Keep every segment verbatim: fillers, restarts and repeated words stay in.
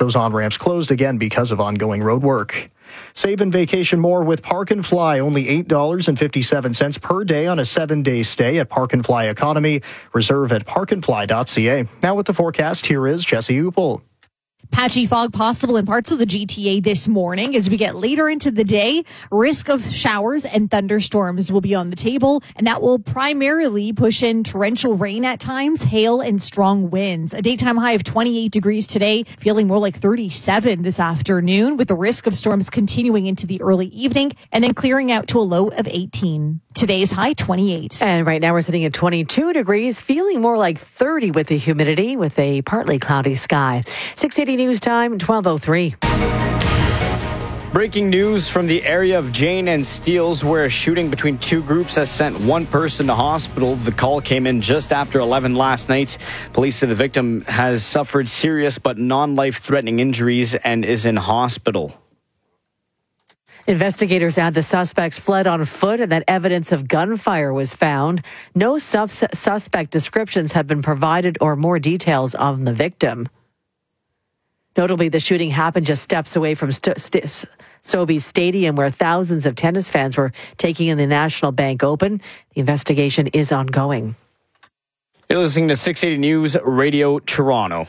those on-ramps closed again because of ongoing road work. Save and vacation more with Park and Fly. Only eight dollars and fifty-seven cents per day on a seven-day stay at Park and Fly Economy. Reserve at park and fly dot c a. Now with the forecast, here is Jesse Upel. Patchy fog possible in parts of the G T A this morning. As we get later into the day, risk of showers and thunderstorms will be on the table, and that will primarily push in torrential rain at times, hail, and strong winds. A daytime high of twenty-eight degrees today, feeling more like thirty-seven this afternoon, with the risk of storms continuing into the early evening and then clearing out to a low of eighteen. Today's high, twenty-eight. And right now we're sitting at twenty-two degrees, feeling more like thirty with the humidity, with a partly cloudy sky. six eighty News Time, twelve oh three. Breaking news from the area of Jane and Steeles, where a shooting between two groups has sent one person to hospital. The call came in just after eleven last night. Police say the victim has suffered serious but non-life-threatening injuries and is in hospital. Investigators add the suspects fled on foot and that evidence of gunfire was found. No sus- suspect descriptions have been provided or more details on the victim. Notably, the shooting happened just steps away from St- St- Sobeys Stadium, where thousands of tennis fans were taking in the National Bank Open. The investigation is ongoing. You're listening to six eighty News Radio Toronto.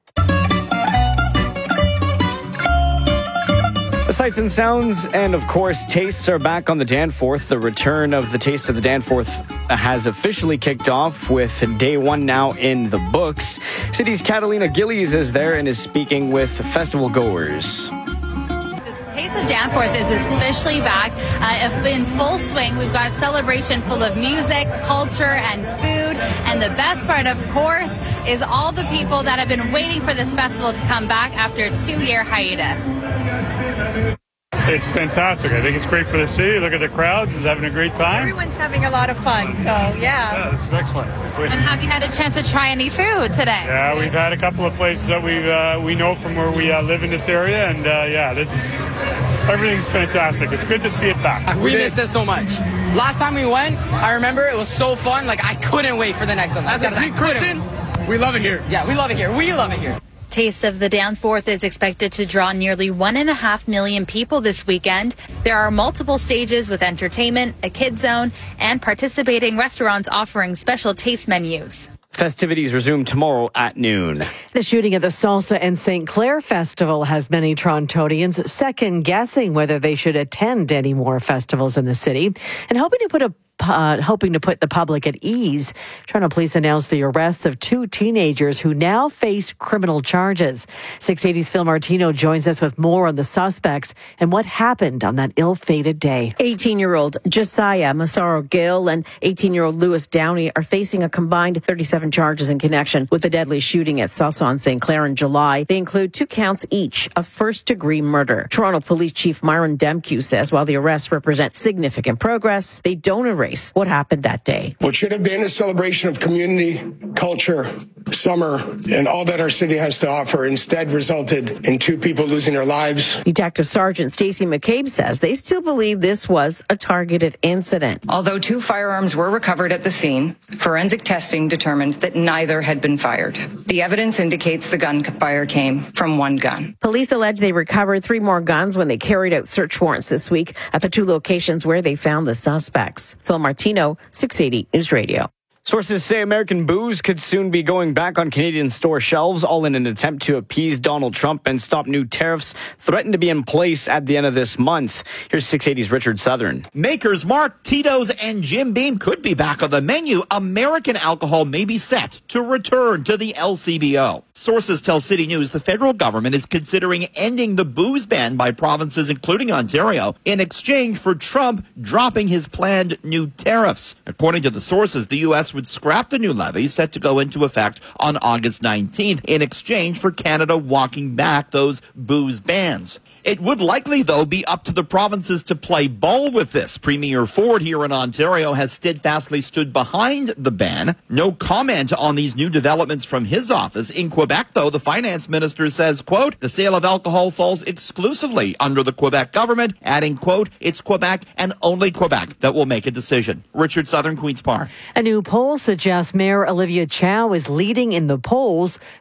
The sights and sounds and, of course, tastes are back on the Danforth. The return of the Taste of the Danforth has officially kicked off with day one now in the books. City's Catalina Gillies is there and is speaking with festival goers. Taste of Danforth is especially back uh, in full swing. We've got a celebration full of music, culture, and food. And the best part, of course, is all the people that have been waiting for this festival to come back after a two-year hiatus. It's fantastic. I think it's great for the city. Look at the crowds. It's having a great time. Everyone's having a lot of fun, so yeah. Yeah, this is excellent. And have you had a chance to try any food today? Yeah, we've had a couple of places that we uh, we know from where we uh, live in this area, and uh, yeah, this is everything's fantastic. It's good to see it back. We missed it so much. Last time we went, I remember it was so fun. Like, I couldn't wait for the next one. As a big person, we love it here. Yeah, we love it here. We love it here. Taste of the Danforth is expected to draw nearly one and a half million people this weekend. There are multiple stages with entertainment, a kids zone, and participating restaurants offering special taste menus. Festivities resume tomorrow at noon. The shooting at the Salsa and Saint Clair Festival has many Torontonians second-guessing whether they should attend any more festivals in the city and hoping to put a Uh, hoping to put the public at ease. Toronto police announced the arrests of two teenagers who now face criminal charges. six eighty's Phil Martino joins us with more on the suspects and what happened on that ill-fated day. eighteen-year-old Josiah Massaro Gill and eighteen-year-old Lewis Downey are facing a combined thirty-seven charges in connection with the deadly shooting at Salsa on Saint Clair in July. They include two counts each of first-degree murder. Toronto Police Chief Myron Demkew says while the arrests represent significant progress, they don't erase what happened that day. What should have been a celebration of community, culture, summer, and all that our city has to offer instead resulted in two people losing their lives. Detective Sergeant Stacey McCabe says they still believe this was a targeted incident. Although two firearms were recovered at the scene, forensic testing determined that neither had been fired. The evidence indicates the gunfire came from one gun. Police allege they recovered three more guns when they carried out search warrants this week at the two locations where they found the suspects. Phil Martino, six eighty News Radio. Sources say American booze could soon be going back on Canadian store shelves, all in an attempt to appease Donald Trump and stop new tariffs threatened to be in place at the end of this month. Here's six eighty's Richard Southern. Makers Mark, Tito's, and Jim Beam could be back on the menu. American alcohol may be set to return to the L C B O. Sources tell City News the federal government is considering ending the booze ban by provinces, including Ontario, in exchange for Trump dropping his planned new tariffs. According to the sources, the U S would scrap the new levies set to go into effect on August nineteenth in exchange for Canada walking back those booze bans. It would likely, though, be up to the provinces to play ball with this. Premier Ford here in Ontario has steadfastly stood behind the ban. No comment on these new developments from his office. In Quebec, though, the finance minister says, quote, the sale of alcohol falls exclusively under the Quebec government, adding, quote, it's Quebec and only Quebec that will make a decision. Richard Southern, Queen's Park. A new poll suggests Mayor Olivia Chow is leading in the polls,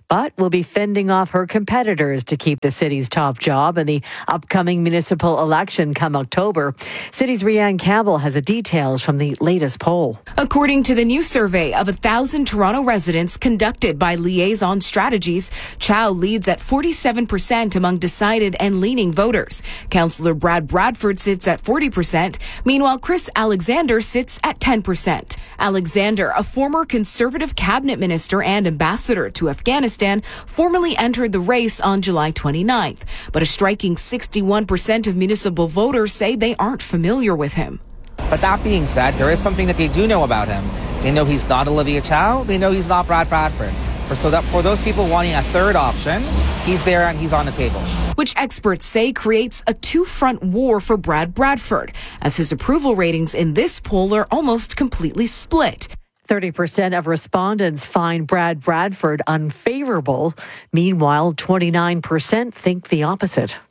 but will be fending off her competitors to keep the city's top job in the upcoming municipal election come October. City's Rianne Campbell has the details from the latest poll. According to the new survey of one thousand Toronto residents conducted by Liaison Strategies, Chow leads at forty-seven percent among decided and leaning voters. Councillor Brad Bradford sits at forty percent. Meanwhile, Chris Alexander sits at ten percent. Alexander, a former Conservative cabinet minister and ambassador to Afghanistan, formally entered the race on July twenty-ninth. But a striking sixty-one percent of municipal voters say they aren't familiar with him. But that being said, there is something that they do know about him. They know he's not Olivia Chow. They know he's not Brad Bradford. For, so that for those people wanting a third option, he's there and he's on the table. Which experts say creates a two-front war for Brad Bradford, as his approval ratings in this poll are almost completely split. thirty percent of respondents find Brad Bradford unfavorable. Meanwhile, twenty-nine percent think the opposite.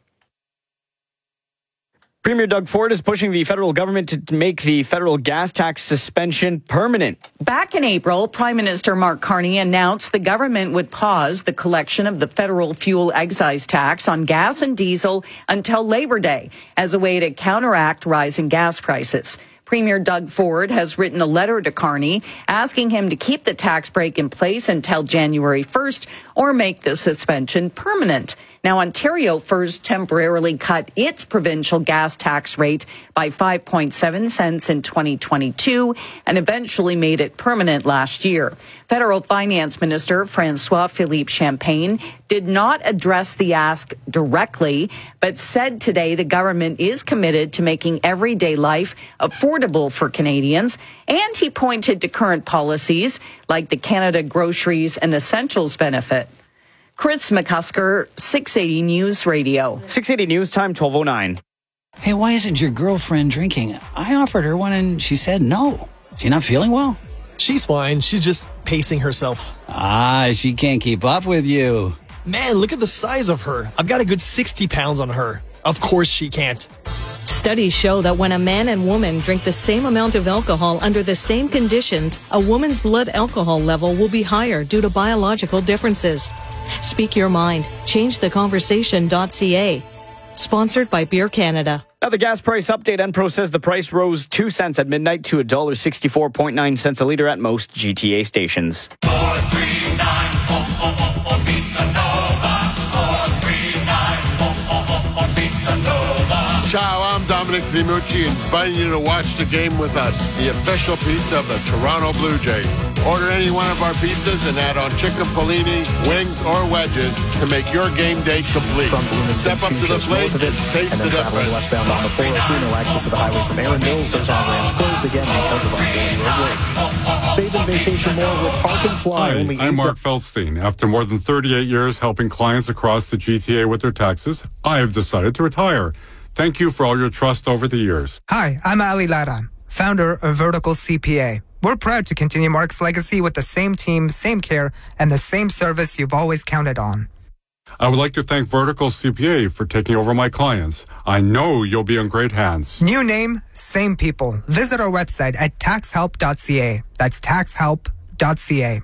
Premier Doug Ford is pushing the federal government to make the federal gas tax suspension permanent. Back in April, Prime Minister Mark Carney announced the government would pause the collection of the federal fuel excise tax on gas and diesel until Labor Day as a way to counteract rising gas prices. Premier Doug Ford has written a letter to Carney asking him to keep the tax break in place until January first or make the suspension permanent. Now, Ontario first temporarily cut its provincial gas tax rate by five point seven cents in twenty twenty-two and eventually made it permanent last year. Federal Finance Minister François-Philippe Champagne did not address the ask directly, but said today the government is committed to making everyday life affordable for Canadians. And he pointed to current policies like the Canada Groceries and Essentials benefit. Chris McCusker, six eighty News Radio. six eighty News Time, twelve oh nine. Hey, why isn't your girlfriend drinking? I offered her one and she said no. She not feeling well? She's fine. She's just pacing herself. Ah, she can't keep up with you. Man, look at the size of her. I've got a good sixty pounds on her. Of course she can't. Studies show that when a man and woman drink the same amount of alcohol under the same conditions, a woman's blood alcohol level will be higher due to biological differences. Speak your mind. Change the conversation dot c a. Sponsored by Beer Canada. Now the gas price update. Enpro says the price rose two cents at midnight to one dollar sixty-four point nine cents a litre at most G T A stations. four three nine, oh, oh, oh, oh, Pizza Nova. four three nine, oh, oh, oh, oh, Pizza Nova. Ciao, I'm Dominic Vimucci, inviting you to watch the game with us, the official pizza of the Toronto Blue Jays. Order any one of our pizzas and add on chicken polini, wings, or wedges to make your game day complete. Step up to the plate and taste the difference. Westbound on the four oh three, no access to the highway from Erin Mills. Those on-ramps closed again because of ongoing roadwork. Save and vacation more with Park and Fly. Hi, Only I'm Mark Feldstein. After more than thirty-eight years helping clients across the G T A with their taxes, I have decided to retire. Thank you for all your trust over the years. Hi, I'm Ali Lara, founder of Vertical C P A. We're proud to continue Mark's legacy with the same team, same care, and the same service you've always counted on. I would like to thank Vertical C P A for taking over my clients. I know you'll be in great hands. New name, same people. Visit our website at tax help dot c a. That's tax help dot c a.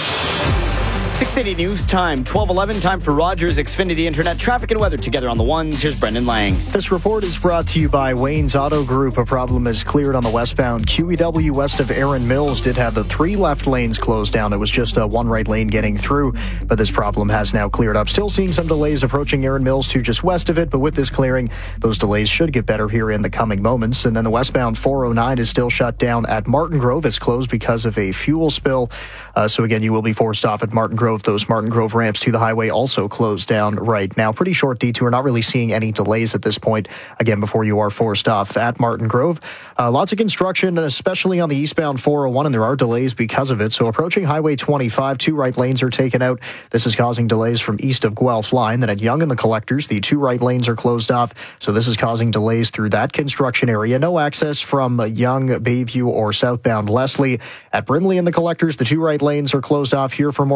six eighty News Time, twelve eleven, time for Rogers Xfinity Internet traffic and weather together on the ones. Here's Brendan Lang. This report is brought to you by Wayne's Auto Group. A problem is cleared on the westbound Q E W west of Erin Mills. Did have the three left lanes closed down. It was just a one right lane getting through, but this problem has now cleared up. Still seeing some delays approaching Erin Mills to just west of it, but with this clearing, those delays should get better here in the coming moments. And then the westbound four oh nine is still shut down at Martin Grove. It's closed because of a fuel spill. Uh, so again, you will be forced off at Martin Grove. Those Martin Grove ramps to the highway also closed down right now. Pretty short detour, not really seeing any delays at this point, again, before you are forced off at Martin Grove. Uh, lots of construction, especially on the eastbound four oh one, and there are delays because of it. So approaching Highway twenty-five, two right lanes are taken out. This is causing delays from east of Guelph Line. Then at Yonge and the Collectors, the two right lanes are closed off. So this is causing delays through that construction area. No access from Yonge, Bayview, or southbound Leslie. At Brimley and the Collectors, the two right lanes are closed off here for more construction.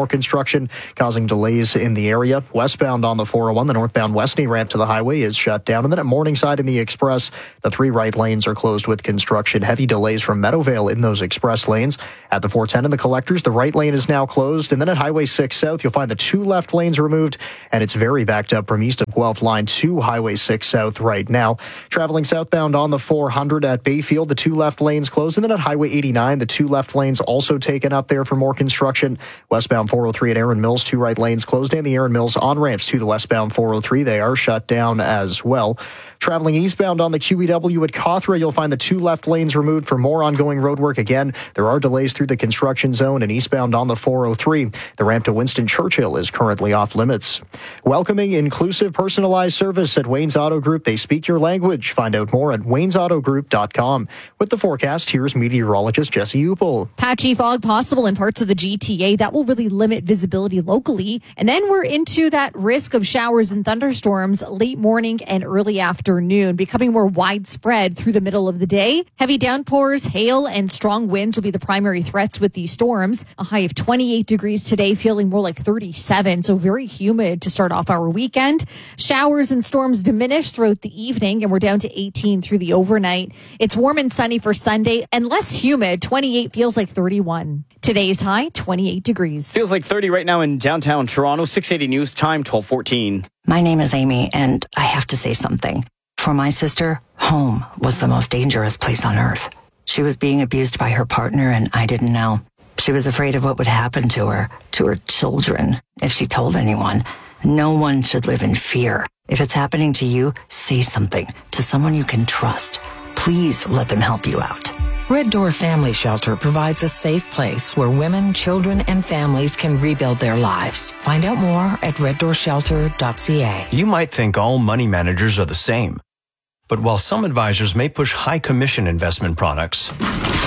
construction, causing delays in the area. Westbound on the four oh one, the northbound Westney ramp to the highway is shut down. And then at Morningside in the Express, the three right lanes are closed with construction. Heavy delays from Meadowvale in those express lanes. At the four ten in the Collectors, the right lane is now closed. And then at Highway six South, you'll find the two left lanes removed, and it's very backed up from east of Guelph Line to Highway six South right now. Traveling southbound on the four hundred at Bayfield, the two left lanes closed. And then at Highway eighty-nine, the two left lanes also taken up there for more construction. Westbound four oh three at Erin Mills, two right lanes closed, and the Erin Mills on-ramps to the westbound four oh three, they are shut down as well. Traveling eastbound on the Q E W at Cawthra, you'll find the two left lanes removed for more ongoing road work. Again, there are delays through the construction zone, and eastbound on the four oh three. The ramp to Winston Churchill is currently off limits. Welcoming, inclusive, personalized service at Wayne's Auto Group. They speak your language. Find out more at waynes auto group dot com. With the forecast, here's meteorologist Jesse Upel. Patchy fog possible in parts of the G T A. That will really limit visibility locally. And then we're into that risk of showers and thunderstorms late morning and early afternoon, becoming more widespread through the middle of the day. Heavy downpours, hail, and strong winds will be the primary threats with these storms. A high of twenty-eight degrees today, feeling more like thirty-seven, so very humid to start off our weekend. Showers and storms diminish throughout the evening, and we're down to eighteen through the overnight. It's warm and sunny for Sunday and less humid. twenty-eight feels like thirty-one. Today's high, twenty-eight degrees. Feels like thirty right now in downtown Toronto. six eighty News Time, twelve fourteen. My name is Amy, and I have to say something. For my sister, home was the most dangerous place on earth. She was being abused by her partner, and I didn't know. She was afraid of what would happen to her, to her children, if she told anyone. No one should live in fear. If it's happening to you, say something to someone you can trust. Please let them help you out. Red Door Family Shelter provides a safe place where women, children, and families can rebuild their lives. Find out more at red door shelter dot c a. You might think all money managers are the same. But while some advisors may push high commission investment products,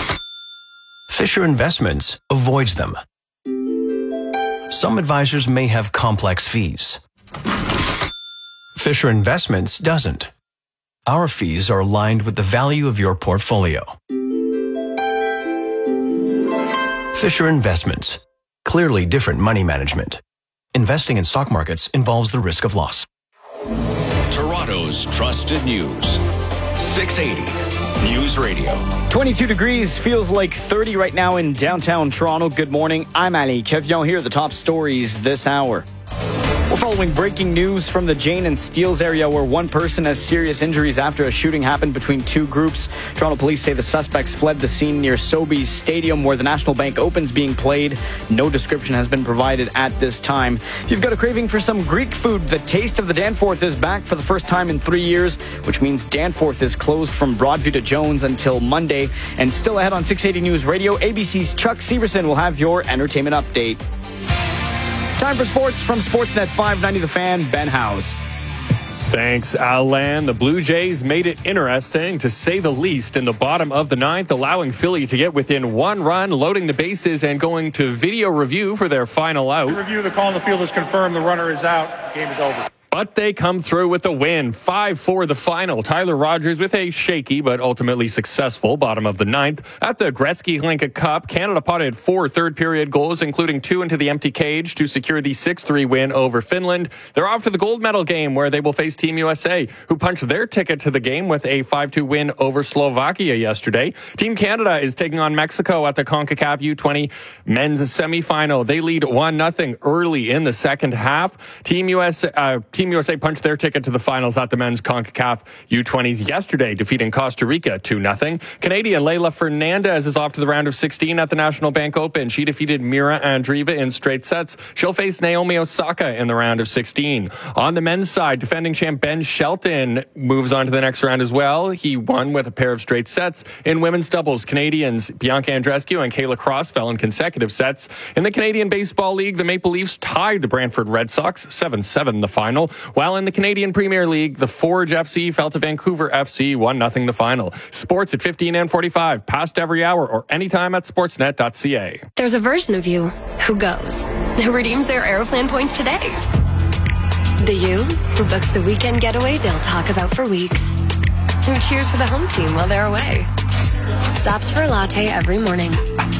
Fisher Investments avoids them. Some advisors may have complex fees. Fisher Investments doesn't. Our fees are aligned with the value of your portfolio. Fisher Investments. Clearly different money management. Investing in stock markets involves the risk of loss. Toronto's trusted news. six eighty News Radio. twenty-two degrees, feels like thirty right now in downtown Toronto. Good morning. I'm Ali Kevion. Here are the top stories this hour. We're following breaking news from the Jane and Steeles area where one person has serious injuries after a shooting happened between two groups. Toronto police say the suspects fled the scene near Sobeys Stadium where the National Bank Open's being played. No description has been provided at this time. If you've got a craving for some Greek food, the Taste of the Danforth is back for the first time in three years, which means Danforth is closed from Broadview to Jones until Monday. And still ahead on six eighty News Radio, A B C's Chuck Severson will have your entertainment update. Time for sports from Sportsnet five ninety The Fan, Ben Howes. Thanks, Alan. The Blue Jays made it interesting, to say the least, in the bottom of the ninth, allowing Philly to get within one run, loading the bases and going to video review for their final out. Review, the call on the field is confirmed. The runner is out. Game is over. But they come through with a win. five four the final. Tyler Rogers with a shaky but ultimately successful bottom of the ninth. At the Gretzky-Hlinka Cup, Canada potted four third-period goals, including two into the empty cage to secure the six three win over Finland. They're off to the gold medal game where they will face Team U S A, who punched their ticket to the game with a five two win over Slovakia yesterday. Team Canada is taking on Mexico at the CONCACAF U twenty men's semifinal. They lead one nothing early in the second half. Team U S A... Uh, Team U S A punched their ticket to the finals at the men's CONCACAF U twenties yesterday, defeating Costa Rica two nothing. Canadian Leylah Fernandez is off to the round of sixteen at the National Bank Open. She defeated Mira Andreeva in straight sets. She'll face Naomi Osaka in the round of sixteen. On the men's side, defending champ Ben Shelton moves on to the next round as well. He won with a pair of straight sets. In women's doubles, Canadians Bianca Andreescu and Kayla Cross fell in consecutive sets. In the Canadian Baseball League, the Maple Leafs tied the Brantford Red Sox seven seven the final. While in the Canadian Premier League, the Forge F C fell to Vancouver F C one nothing the final. Sports at fifteen and forty-five, past every hour or anytime at sportsnet dot c a. There's a version of you who goes, who redeems their Aeroplan points today. The you who books the weekend getaway they'll talk about for weeks. Who cheers for the home team while they're away. Stops for a latte every morning.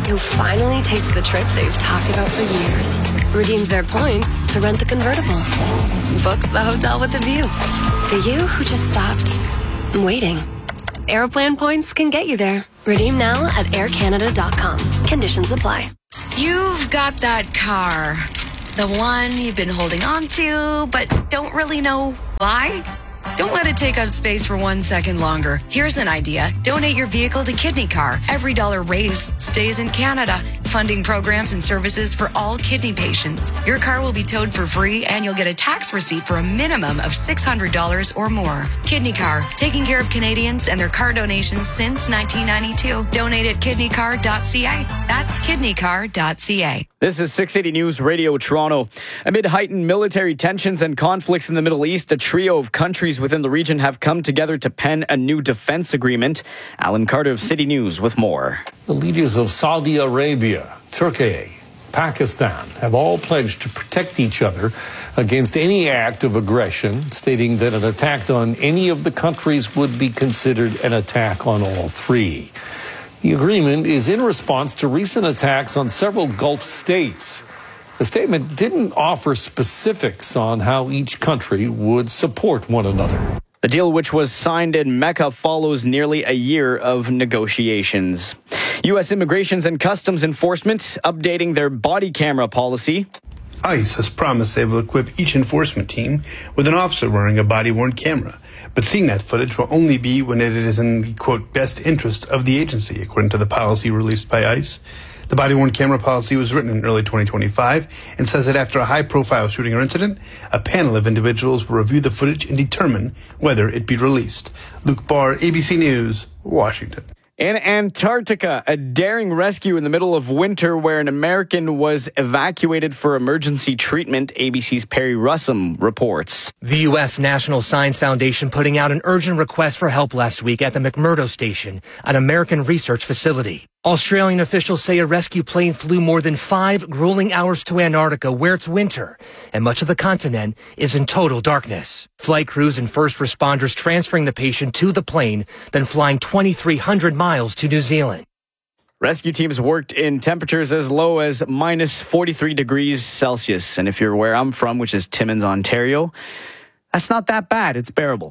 who finally takes the trip they've talked about for years, redeems their points to rent the convertible, books the hotel with the view. The you who just stopped waiting. Aeroplan points can get you there. Redeem now at air canada dot com. Conditions apply. You've got that car. The one you've been holding on to, but don't really know why? Don't let it take up space for one second longer. Here's an idea. Donate your vehicle to Kidney Car. Every dollar raised stays in Canada, funding programs and services for all kidney patients. Your car will be towed for free, and you'll get a tax receipt for a minimum of six hundred dollars or more. Kidney Car, taking care of Canadians and their car donations since nineteen ninety-two. Donate at kidney car dot c a. That's kidney car dot c a. This is six eighty News Radio Toronto. Amid heightened military tensions and conflicts in the Middle East, a trio of countries within the region have come together to pen a new defense agreement. Alan Carter of City News with more. The leaders of Saudi Arabia, Turkey, Pakistan have all pledged to protect each other against any act of aggression, stating that an attack on any of the countries would be considered an attack on all three. The agreement is in response to recent attacks on several Gulf states. The statement didn't offer specifics on how each country would support one another. The deal, which was signed in Mecca, follows nearly a year of negotiations. U S Immigration and Customs Enforcement updating their body camera policy. ICE has promised they will equip each enforcement team with an officer wearing a body-worn camera, but seeing that footage will only be when it is in the, quote, best interest of the agency, according to the policy released by ICE. The body-worn camera policy was written in early twenty twenty-five and says that after a high-profile shooting or incident, a panel of individuals will review the footage and determine whether it be released. Luke Barr, A B C News, Washington. In Antarctica, a daring rescue in the middle of winter where an American was evacuated for emergency treatment, A B C's Perry Russum reports. The U S National Science Foundation putting out an urgent request for help last week at the McMurdo Station, an American research facility. Australian officials say a rescue plane flew more than five grueling hours to Antarctica where it's winter, and much of the continent is in total darkness. Flight crews and first responders transferring the patient to the plane, then flying twenty-three hundred miles to New Zealand. Rescue teams worked in temperatures as low as minus forty-three degrees Celsius. And if you're where I'm from, which is Timmins, Ontario, that's not that bad. It's bearable.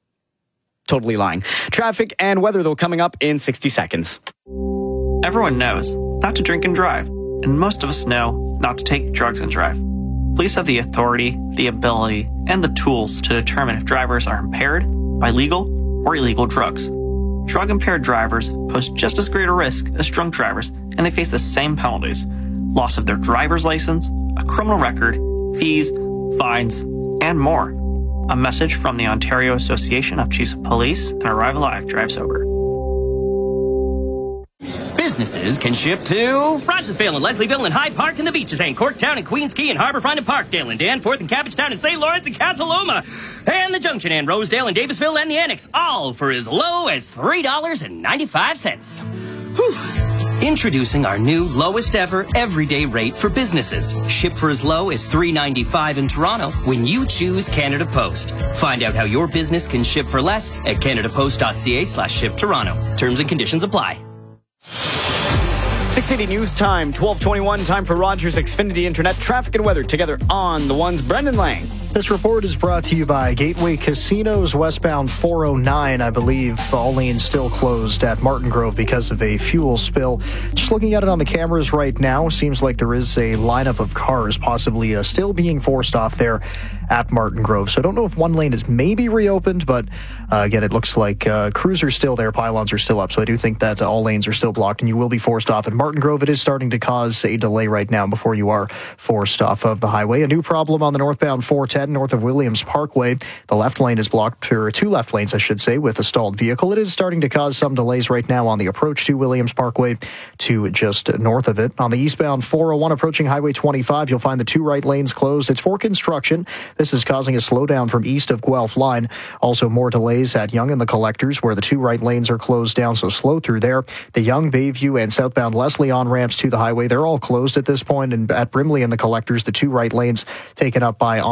Totally lying. Traffic and weather, though, coming up in sixty seconds. Everyone knows not to drink and drive, and most of us know not to take drugs and drive. Police have the authority, the ability, and the tools to determine if drivers are impaired by legal or illegal drugs. Drug-impaired drivers pose just as great a risk as drunk drivers, and they face the same penalties: loss of their driver's license, a criminal record, fees, fines, and more. A message from the Ontario Association of Chiefs of Police and Arrive Alive Drive Sober. Businesses can ship to Rogersville and Leslieville and Hyde Park and the Beaches and Corktown and Queens Quay and Harbourfront and Parkdale and Danforth and Cabbagetown and Saint Lawrence and Casaloma and the Junction and Rosedale and Davisville and the Annex, all for as low as three dollars and ninety-five cents. Whew. Introducing our new lowest ever everyday rate for businesses. Ship for as low as three dollars and ninety-five cents in Toronto when you choose Canada Post. Find out how your business can ship for less at canadapost.ca slash ship Toronto. Terms and conditions apply. six eighty News Time, twelve twenty-one, time for Rogers Xfinity Internet traffic and weather together on the ones. Brendan Lang. This report is brought to you by Gateway Casinos, westbound four oh nine. I believe all lanes still closed at Martin Grove because of a fuel spill. Just looking at it on the cameras right now, seems like there is a lineup of cars possibly uh, still being forced off there at Martin Grove. So I don't know if one lane is maybe reopened, but uh, again, it looks like uh, crews are still there, pylons are still up. So I do think that all lanes are still blocked and you will be forced off at Martin Grove. It is starting to cause a delay right now before you are forced off of the highway. A new problem on the northbound four ten north of Williams Parkway. The left lane is blocked, or two left lanes, I should say, with a stalled vehicle. It is starting to cause some delays right now on the approach to Williams Parkway to just north of it. On the eastbound four oh one approaching Highway twenty-five, you'll find the two right lanes closed. It's for construction. This is causing a slowdown from east of Guelph Line. Also more delays at Yonge and the Collectors, where the two right lanes are closed down, so slow through there. The Yonge, Bayview, and southbound Leslie on-ramps to the highway, they're all closed at this point. And at Brimley and the Collectors, the two right lanes taken up by ongoing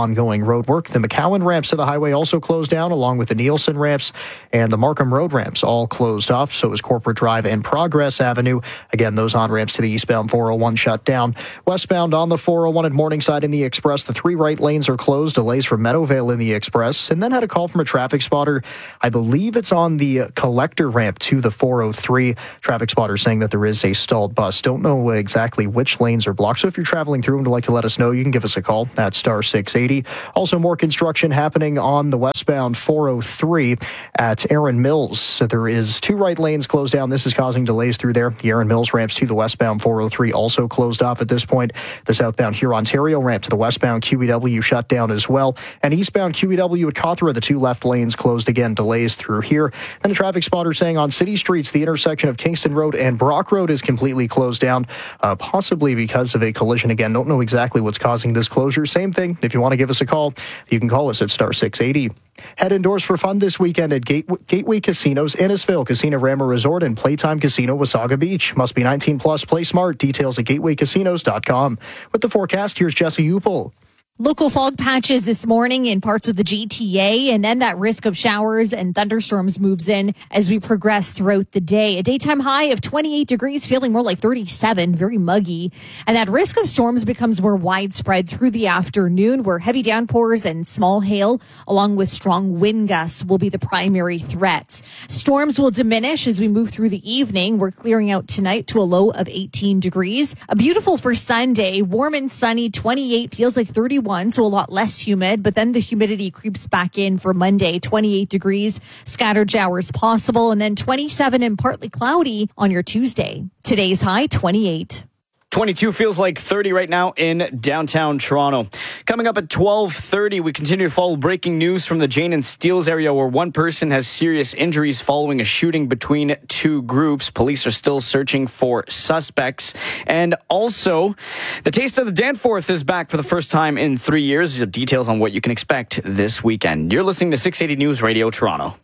ongoing road work. The McCowan ramps to the highway also closed down, along with the Nielsen ramps and the Markham Road ramps all closed off. So is Corporate Drive and Progress Avenue. Again, those on-ramps to the eastbound four oh one shut down. Westbound on the four oh one at Morningside in the Express, the three right lanes are closed. Delays from Meadowvale in the Express. And then had a call from a traffic spotter. I believe it's on the collector ramp to the four oh three. Traffic spotter saying that there is a stalled bus. Don't know exactly which lanes are blocked. So if you're traveling through and would like to let us know, you can give us a call at star six eighty. Also, more construction happening on the westbound four oh three at Erin Mills. So there is two right lanes closed down. This is causing delays through there. The Erin Mills ramps to the westbound four oh three also closed off at this point. The southbound Huron-Ontario ramp to the westbound Q E W shut down as well. And eastbound Q E W at Cawthra, the two left lanes closed again. Delays through here. And a traffic spotter saying on city streets, the intersection of Kingston Road and Brock Road is completely closed down, uh, possibly because of a collision. Again, don't know exactly what's causing this closure. Same thing. If you want to give us a call, you can call us at star six eighty. Head indoors for fun this weekend at Gate- Gateway Casinos, Innisfil, Casino Rama Resort, and Playtime Casino, Wasaga Beach. Must be nineteen plus. Play smart. Details at gateway casinos dot com. With the forecast, here's Jesse Upel. Local fog patches this morning in parts of the G T A, and then that risk of showers and thunderstorms moves in as we progress throughout the day. A daytime high of twenty-eight degrees, feeling more like thirty-seven, very muggy. And that risk of storms becomes more widespread through the afternoon, where heavy downpours and small hail, along with strong wind gusts, will be the primary threats. Storms will diminish as we move through the evening. We're clearing out tonight to a low of eighteen degrees. A beautiful for Sunday, warm and sunny, twenty-eight, feels like thirty-one. So a lot less humid, but then the humidity creeps back in for Monday, twenty-eight degrees, scattered showers possible, and then twenty-seven and partly cloudy on your Tuesday. Today's high, twenty-eight. twenty-two feels like thirty right now in downtown Toronto. Coming up at twelve thirty, we continue to follow breaking news from the Jane and Steeles area, where one person has serious injuries following a shooting between two groups. Police are still searching for suspects. And also, the Taste of the Danforth is back for the first time in three years. Details on what you can expect this weekend. You're listening to six eighty News Radio Toronto.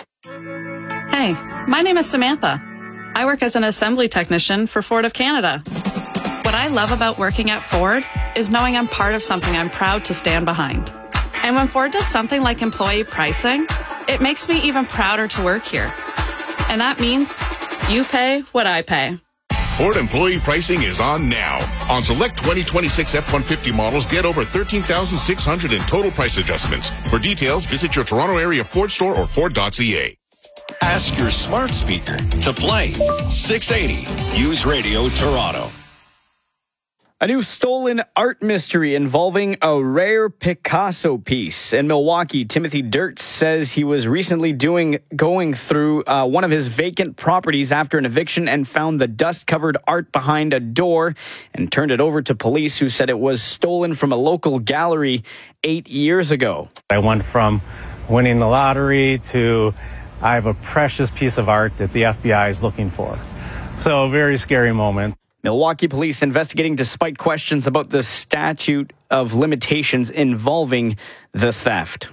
Hey, my name is Samantha. I work as an assembly technician for Ford of Canada. What I love about working at Ford is knowing I'm part of something I'm proud to stand behind. And when Ford does something like employee pricing, it makes me even prouder to work here. And that means you pay what I pay. Ford employee pricing is on now. On select twenty twenty-six F one fifty models, get over thirteen thousand six hundred in total price adjustments. For details, visit your Toronto area Ford store or Ford dot C A. Ask your smart speaker to play six eighty News Radio Toronto. A new stolen art mystery involving a rare Picasso piece. In Milwaukee, Timothy Dirtz says he was recently doing going through uh, one of his vacant properties after an eviction and found the dust-covered art behind a door and turned it over to police, who said it was stolen from a local gallery eight years ago. I went from winning the lottery to I have a precious piece of art that the F B I is looking for. So a very scary moment. Milwaukee police investigating despite questions about the statute of limitations involving the theft.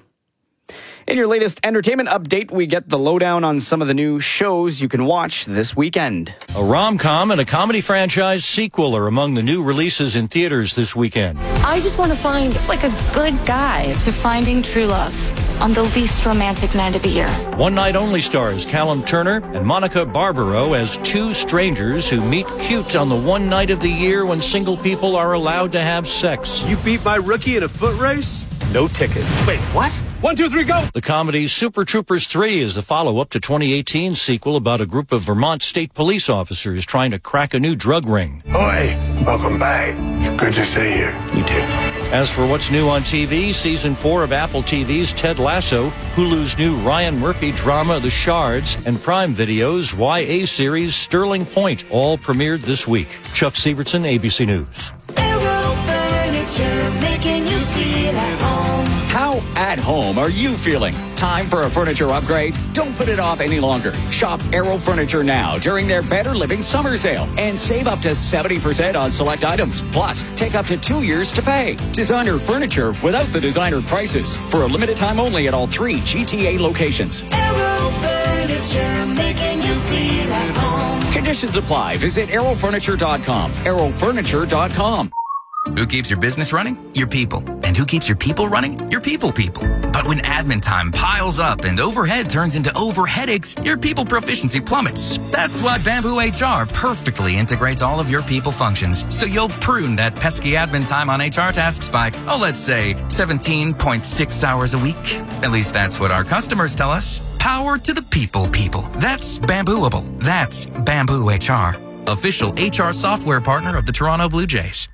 In your latest entertainment update, we get the lowdown on some of the new shows you can watch this weekend. A rom-com and a comedy franchise sequel are among the new releases in theaters this weekend. I just want to find like a good guide to finding true love on the least romantic night of the year. One Night Only stars Callum Turner and Monica Barbaro as two strangers who meet cute on the one night of the year when single people are allowed to have sex. You beat my rookie in a foot race? No ticket. Wait, what? One, two, three, go! The comedy Super Troopers three is the follow-up to twenty eighteen's sequel about a group of Vermont state police officers trying to crack a new drug ring. Oi, welcome back. It's good to see you. You too. As for what's new on T V, season four of Apple T V's Ted Lasso, Hulu's new Ryan Murphy drama The Shards, and Prime Video's Y A series Sterling Point all premiered this week. Chuck Sievertson, A B C News. Aero Furniture, making you feel at home. How at home are you feeling? Time for a furniture upgrade? Don't put it off any longer. Shop Aero Furniture now during their Better Living Summer Sale and save up to seventy percent on select items. Plus, take up to two years to pay. Designer furniture without the designer prices. For a limited time only at all three G T A locations. Aero Furniture, making you feel at home. Conditions apply. Visit aero furniture dot com. aero furniture dot com. Who keeps your business running? Your people. And who keeps your people running? Your people people. But when admin time piles up and overhead turns into over headaches, your people proficiency plummets. That's why Bamboo H R perfectly integrates all of your people functions, so you'll prune that pesky admin time on H R tasks by, oh, let's say seventeen point six hours a week. At least that's what our customers tell us. Power to the people people. That's Bambooable. That's Bamboo H R. Official H R software partner of the Toronto Blue Jays.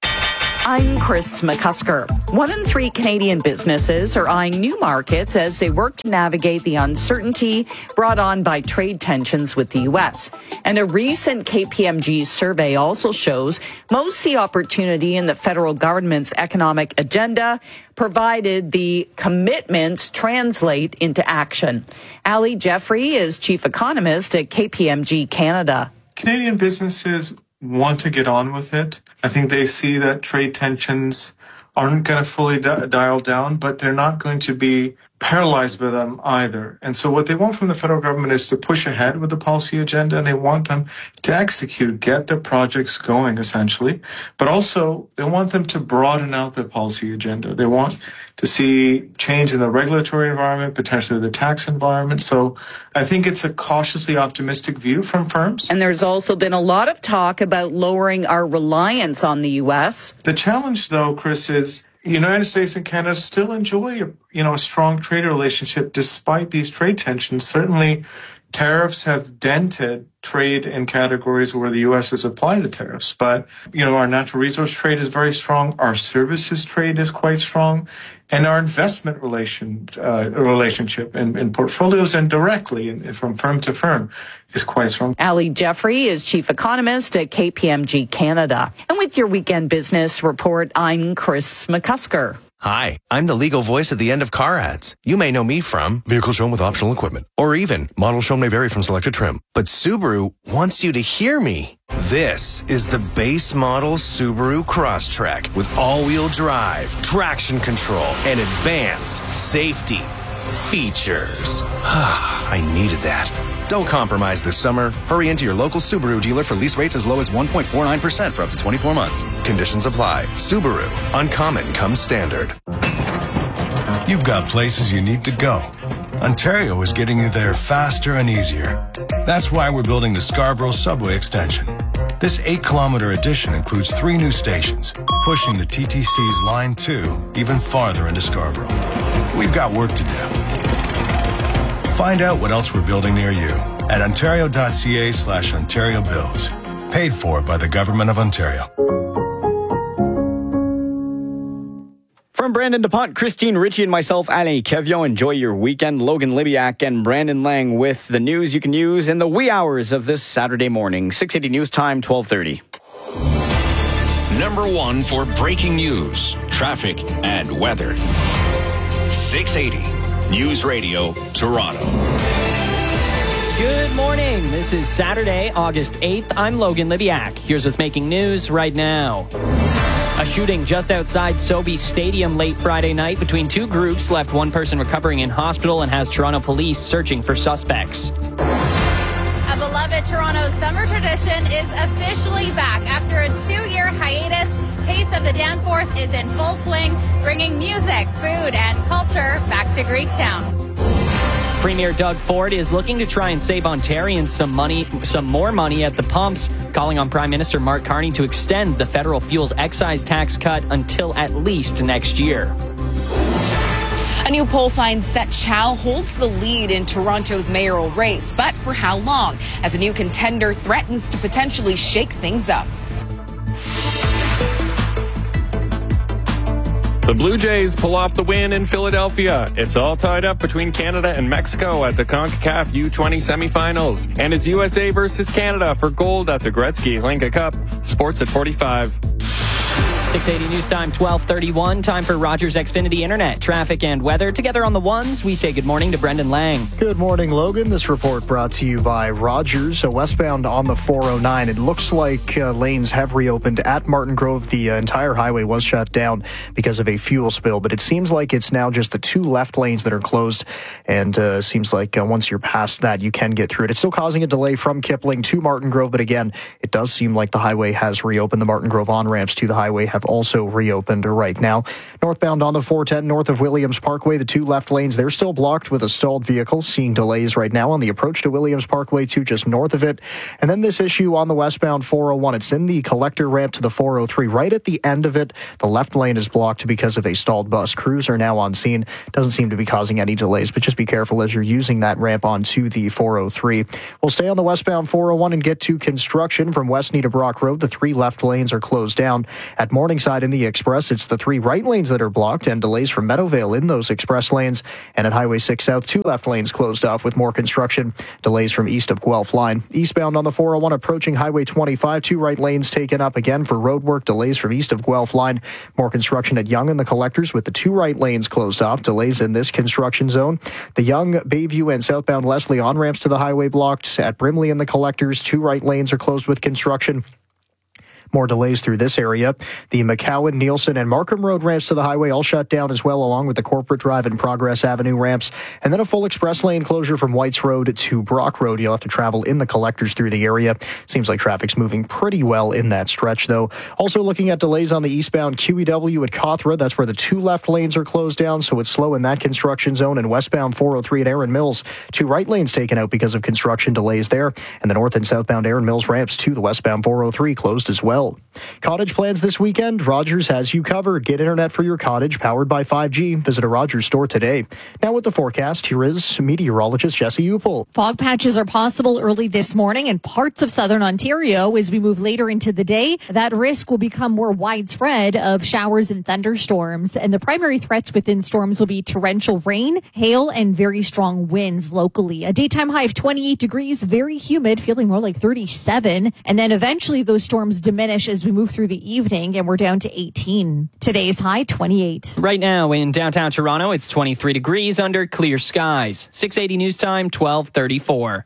I'm Chris McCusker. One in three Canadian businesses are eyeing new markets as they work to navigate the uncertainty brought on by trade tensions with the U S. And a recent K P M G survey also shows most see opportunity in the federal government's economic agenda, provided the commitments translate into action. Ali Jeffrey is chief economist at K P M G Canada. Canadian businesses want to get on with it. I think they see that trade tensions aren't going to fully di- dial down, but they're not going to be paralyzed by them either. And so what they want from the federal government is to push ahead with the policy agenda, and they want them to execute, get their projects going, essentially. But also, they want them to broaden out their policy agenda. They want to see change in the regulatory environment, potentially the tax environment. So I think it's a cautiously optimistic view from firms. And there's also been a lot of talk about lowering our reliance on the U S. The challenge, though, Chris, is the United States and Canada still enjoy, you know, a strong trade relationship despite these trade tensions. Certainly, tariffs have dented trade in categories where the U S has applied the tariffs. But, you know, our natural resource trade is very strong. Our services trade is quite strong. And our investment relation uh, relationship in, in portfolios and directly in, from firm to firm is quite strong. Ali Jeffrey is chief economist at K P M G Canada. And with your weekend business report, I'm Chris McCusker. Hi, I'm the legal voice at the end of car ads. You may know me from vehicle shown with optional equipment, or even model shown may vary from selected trim. But Subaru wants you to hear me. This is the base model Subaru Crosstrek with all-wheel drive, traction control, and advanced safety features. I needed that. Don't compromise this summer. Hurry into your local Subaru dealer for lease rates as low as one point four nine percent for up to twenty-four months. Conditions apply. Subaru. Uncommon comes standard. You've got places you need to go. Ontario is getting you there faster and easier. That's why we're building the Scarborough Subway Extension. This eight-kilometer addition includes three new stations, pushing the T T C's Line two even farther into Scarborough. We've got work to do. Find out what else we're building near you at ontario.ca slash Ontario Builds. Paid for by the Government of Ontario. From Brandon DuPont, Christine Ritchie, and myself, Alain Kevion, enjoy your weekend. Logan Libiak and Brandon Lang with the news you can use in the wee hours of this Saturday morning. six eighty News Time, twelve thirty. Number one for breaking news, traffic, and weather. six eighty News Radio, Toronto. Good morning. This is Saturday, August eighth. I'm Logan Libiak. Here's what's making news right now. A shooting just outside Sobeys Stadium late Friday night between two groups left one person recovering in hospital and has Toronto police searching for suspects. A beloved Toronto summer tradition is officially back. After a two-year hiatus, Taste of the Danforth is in full swing, bringing music, food, and culture back to Greektown. Premier Doug Ford is looking to try and save Ontarians some money, some more money at the pumps, calling on Prime Minister Mark Carney to extend the federal fuels excise tax cut until at least next year. A new poll finds that Chow holds the lead in Toronto's mayoral race, but for how long, as a new contender threatens to potentially shake things up. The Blue Jays pull off the win in Philadelphia. It's all tied up between Canada and Mexico at the CONCACAF U twenty semifinals. And it's U S A versus Canada for gold at the Gretzky Linka Cup. Sports at forty-five. six eighty News Time, twelve thirty-one. Time for Rogers Xfinity Internet, traffic and weather. Together on the ones, we say good morning to Brendan Lang. Good morning, Logan. This report brought to you by Rogers. So westbound on the four oh nine, it looks like uh, lanes have reopened at Martin Grove. The uh, entire highway was shut down because of a fuel spill, but it seems like it's now just the two left lanes that are closed, and uh, seems like uh, once you're past that, you can get through it. It's still causing a delay from Kipling to Martin Grove, but again, it does seem like the highway has reopened. The Martin Grove on-ramps to the highway have have also reopened right now. Northbound on the four ten north of Williams Parkway, the two left lanes, they're still blocked with a stalled vehicle. Seeing delays right now on the approach to Williams Parkway, two just north of it. And then this issue on the westbound four oh one. It's in the collector ramp to the four oh three. Right at the end of it, the left lane is blocked because of a stalled bus. Crews are now on scene. Doesn't seem to be causing any delays, but just be careful as you're using that ramp onto the four oh three. We'll stay on the westbound four oh one and get to construction from Westney to Brock Road. The three left lanes are closed down. At Morningside in the Express, it's the three right lanes that are blocked and delays from Meadowvale in those express lanes. And at Highway six South, two left lanes closed off with more construction. Delays from east of Guelph line. Eastbound on the four oh one approaching Highway twenty-five, two right lanes taken up again for road work. Delays from east of Guelph line. More construction at Yonge and the Collectors with the two right lanes closed off. Delays in this construction zone. The Yonge, Bayview, and southbound Leslie on-ramps to the highway blocked. At Brimley and the Collectors, two right lanes are closed with construction. More delays through this area. The McCowan, Nielsen, and Markham Road ramps to the highway all shut down as well, along with the Corporate Drive and Progress Avenue ramps. And then a full express lane closure from Whites Road to Brock Road. You'll have to travel in the Collectors through the area. Seems like traffic's moving pretty well in that stretch, though. Also looking at delays on the eastbound Q E W at Cawthra. That's where the two left lanes are closed down, so it's slow in that construction zone. And westbound four oh three at Erin Mills, two right lanes taken out because of construction delays there. And the north and southbound Erin Mills ramps to the westbound four oh three closed as well. Cottage plans this weekend? Rogers has you covered. Get internet for your cottage powered by five G. Visit a Rogers store today. Now with the forecast, here is meteorologist Jesse Upel. Fog patches are possible early this morning in parts of southern Ontario. As we move later into the day, that risk will become more widespread of showers and thunderstorms. And the primary threats within storms will be torrential rain, hail, and very strong winds locally. A daytime high of twenty-eight degrees, very humid, feeling more like thirty-seven. And then eventually those storms diminish as we move through the evening, and we're down to eighteen. Today's high, twenty-eight. Right now in downtown Toronto, it's twenty-three degrees under clear skies. six eighty news time, twelve thirty-four.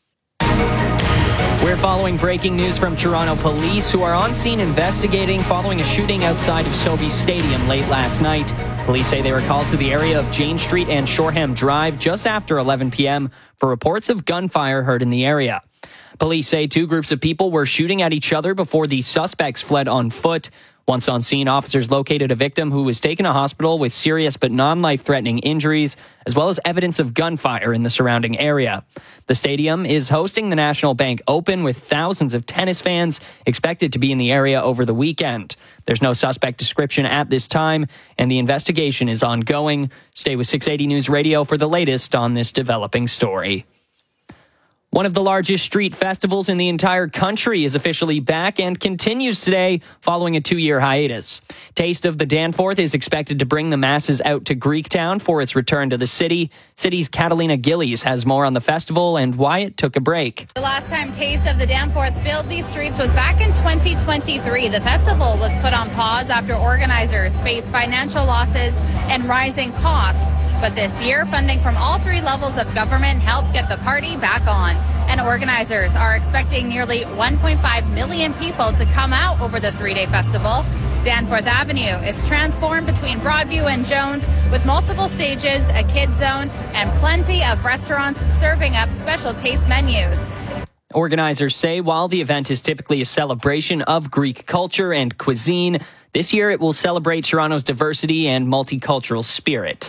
We're following breaking news from Toronto police, who are on scene investigating following a shooting outside of Sobeys Stadium late last night. Police say they were called to the area of Jane Street and Shoreham Drive just after eleven p.m. for reports of gunfire heard in the area. Police say two groups of people were shooting at each other before the suspects fled on foot. Once on scene, officers located a victim who was taken to hospital with serious but non-life-threatening injuries, as well as evidence of gunfire in the surrounding area. The stadium is hosting the National Bank Open, with thousands of tennis fans expected to be in the area over the weekend. There's no suspect description at this time, and the investigation is ongoing. Stay with six eighty News Radio for the latest on this developing story. One of the largest street festivals in the entire country is officially back and continues today following a two-year hiatus. Taste of the Danforth is expected to bring the masses out to Greektown for its return to the city. City's Catalina Gillies has more on the festival and why it took a break. The last time Taste of the Danforth filled these streets was back in twenty twenty-three. The festival was put on pause after organizers faced financial losses and rising costs. But this year, funding from all three levels of government helped get the party back on. And organizers are expecting nearly one point five million people to come out over the three-day festival. Danforth Avenue is transformed between Broadview and Jones with multiple stages, a kids zone, and plenty of restaurants serving up special taste menus. Organizers say while the event is typically a celebration of Greek culture and cuisine, this year it will celebrate Toronto's diversity and multicultural spirit.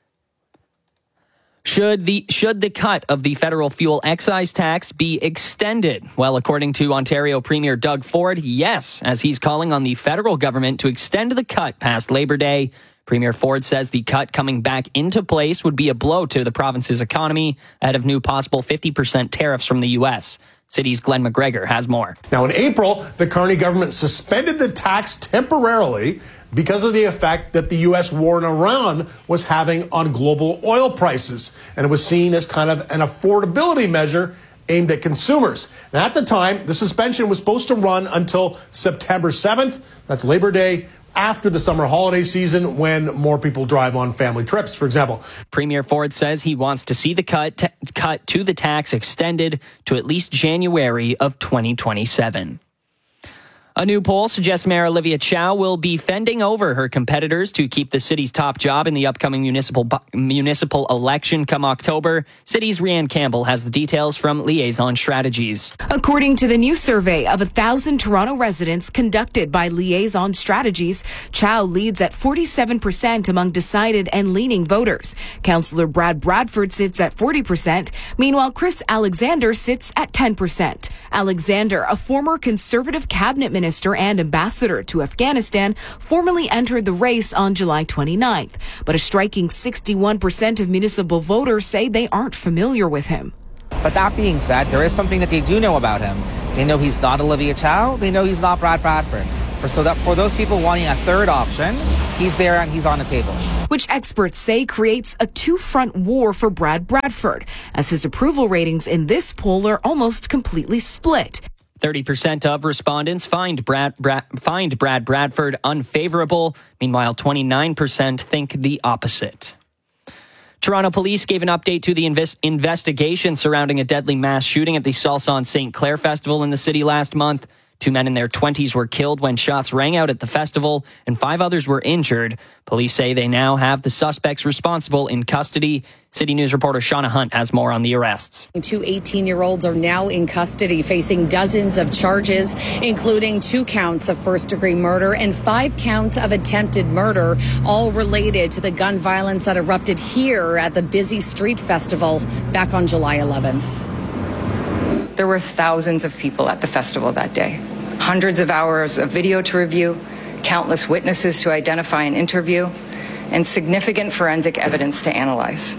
Should the should the cut of the federal fuel excise tax be extended? Well, according to Ontario Premier Doug Ford, yes, as he's calling on the federal government to extend the cut past Labor Day. Premier Ford says the cut coming back into place would be a blow to the province's economy ahead of new possible fifty percent tariffs from the U S. City's Glenn McGregor has more. Now, in April, the Carney government suspended the tax temporarily because of the effect that the U S war in Iran was having on global oil prices. And it was seen as kind of an affordability measure aimed at consumers. Now, at the time, the suspension was supposed to run until September seventh. That's Labor Day, after the summer holiday season, when more people drive on family trips, for example. Premier Ford says he wants to see the cut, t- cut to the tax extended to at least January of twenty twenty-seven. A new poll suggests Mayor Olivia Chow will be fending over her competitors to keep the city's top job in the upcoming municipal municipal election come October. City's Rianne Campbell has the details from Liaison Strategies. According to the new survey of one thousand Toronto residents conducted by Liaison Strategies, Chow leads at forty-seven percent among decided and leaning voters. Councillor Brad Bradford sits at forty percent. Meanwhile, Chris Alexander sits at ten percent. Alexander, a former Conservative cabinet minister and ambassador to Afghanistan, formally entered the race on July twenty-ninth. But a striking sixty-one percent of municipal voters say they aren't familiar with him. But that being said, there is something that they do know about him. They know he's not Olivia Chow. They know he's not Brad Bradford. For, so that for those people wanting a third option, he's there and he's on the table. Which experts say creates a two-front war for Brad Bradford, as his approval ratings in this poll are almost completely split. thirty percent of respondents find Brad, Brad, find Brad Bradford unfavorable. Meanwhile, twenty-nine percent think the opposite. Toronto police gave an update to the invest- investigation surrounding a deadly mass shooting at the Salsa on Saint Clair Festival in the city last month. Two men in their twenties were killed when shots rang out at the festival, and five others were injured. Police say they now have the suspects responsible in custody. City News reporter Shauna Hunt has more on the arrests. Two eighteen-year-olds are now in custody, facing dozens of charges, including two counts of first-degree murder and five counts of attempted murder, all related to the gun violence that erupted here at the busy street festival back on July eleventh. There were thousands of people at the festival that day. Hundreds of hours of video to review, countless witnesses to identify and interview, and significant forensic evidence to analyze.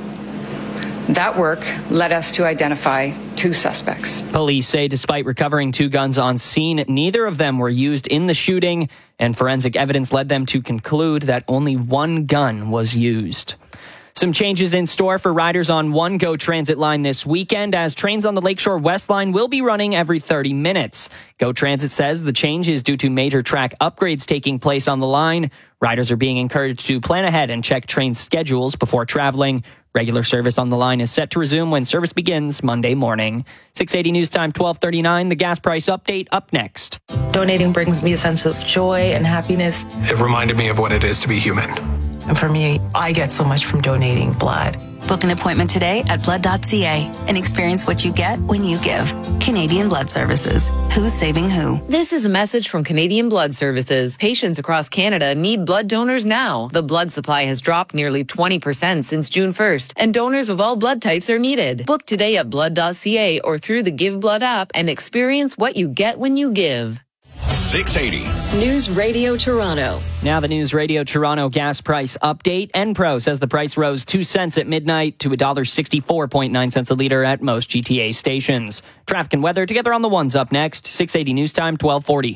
That work led us to identify two suspects. Police say despite recovering two guns on scene, neither of them were used in the shooting, and forensic evidence led them to conclude that only one gun was used. Some changes in store for riders on one GO Transit line this weekend, as trains on the Lakeshore West line will be running every thirty minutes. GO Transit says the change is due to major track upgrades taking place on the line. Riders are being encouraged to plan ahead and check train schedules before traveling. Regular service on the line is set to resume when service begins Monday morning. six eighty News Time, twelve thirty-nine. The gas price update up next. Donating brings me a sense of joy and happiness. It reminded me of what it is to be human. And for me, I get so much from donating blood. Book an appointment today at blood dot c a and experience what you get when you give. Canadian Blood Services. Who's saving who? This is a message from Canadian Blood Services. Patients across Canada need blood donors now. The blood supply has dropped nearly twenty percent since June first, and donors of all blood types are needed. Book today at blood dot c a or through the Give Blood app and experience what you get when you give. six eighty News Radio Toronto. Now the News Radio Toronto gas price update. Enpro says the price rose two cents at midnight to one dollar sixty-four point nine cents a litre at most G T A stations. Traffic and weather together on the ones up next. six eighty News Time, twelve forty.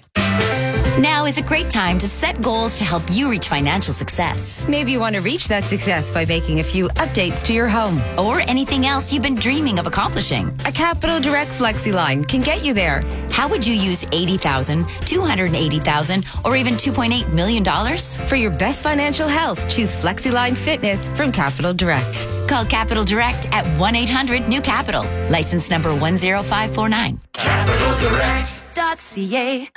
Now is a great time to set goals to help you reach financial success. Maybe you want to reach that success by making a few updates to your home. Or anything else you've been dreaming of accomplishing. A Capital Direct FlexiLine can get you there. How would you use eighty thousand dollars, two hundred eighty thousand dollars, or even two point eight million dollars? For your best financial health, choose FlexiLine Fitness from Capital Direct. Call Capital Direct at one eight hundred new capital. License number one zero five four nine. Capital Direct dot c a.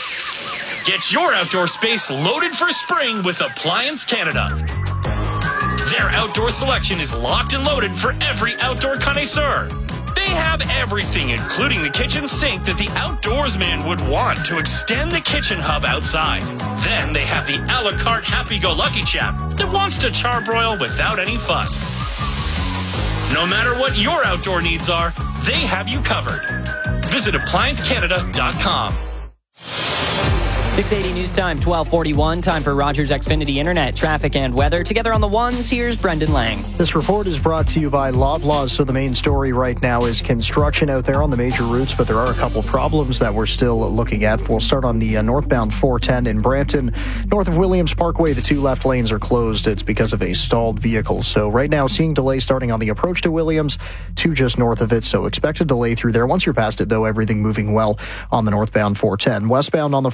Get your outdoor space loaded for spring with Appliance Canada. Their outdoor selection is locked and loaded for every outdoor connoisseur. They have everything, including the kitchen sink that the outdoorsman would want to extend the kitchen hub outside. Then they have the a la carte happy-go-lucky chap that wants to charbroil without any fuss. No matter what your outdoor needs are, they have you covered. Visit appliance canada dot com. six eighty News Time, twelve forty-one. Time for Rogers Xfinity Internet, traffic and weather. Together on the ones, here's Brendan Lang. This report is brought to you by Loblaws. So the main story right now is construction out there on the major routes, but there are a couple problems that we're still looking at. We'll start on the uh, northbound four ten in Brampton. North of Williams Parkway, the two left lanes are closed. It's because of a stalled vehicle. So right now, seeing delay starting on the approach to Williams, two just north of it. So expect a delay through there. Once you're past it, though, everything moving well on the northbound four ten. Westbound on the four oh one